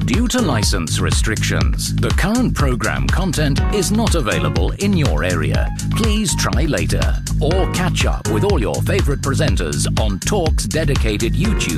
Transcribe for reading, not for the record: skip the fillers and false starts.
Due to license restrictions, the current program content is not available in your area. Please try later or catch up with all your favorite presenters on Talk's dedicated YouTube